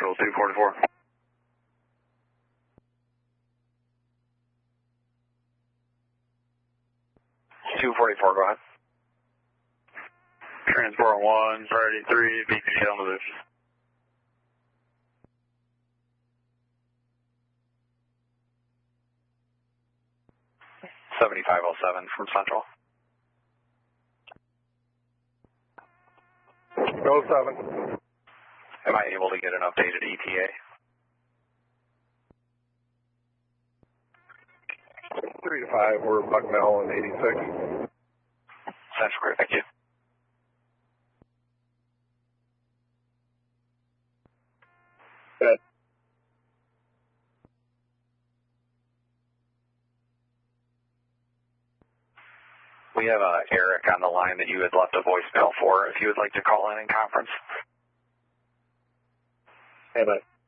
Central 244. 244, go ahead. Transport 1, Priority 3, BPD on the move. $7507 from Central. 07. Am I able to get an updated ETA? 3 to 5, we're Bucknell and 86. That's great, thank you. Good. We have Eric on the line that you had left a voicemail for if you would like to call in conference. Hey, bud.